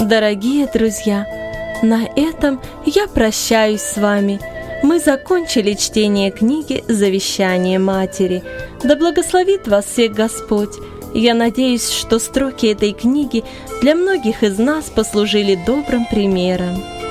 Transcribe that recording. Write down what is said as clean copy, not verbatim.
дорогие друзья, на этом я прощаюсь с вами. Мы закончили чтение книги «Завещание матери». Да благословит вас всех Господь! Я надеюсь, что строки этой книги для многих из нас послужили добрым примером.